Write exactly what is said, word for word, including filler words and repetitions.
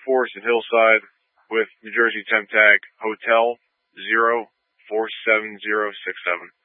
Forest and Hillside with New Jersey temp tag Hotel zero four seven zero six seven.